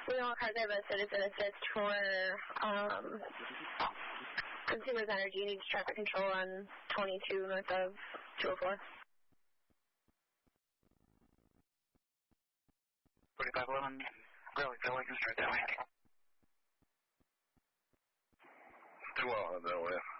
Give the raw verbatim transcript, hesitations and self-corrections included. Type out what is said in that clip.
Leon Cargova, Citizen Assist for um, Consumers Energy needs traffic control on twenty-two north of two oh four. forty-five eleven, really, feel like you can start that way. Too well, that way.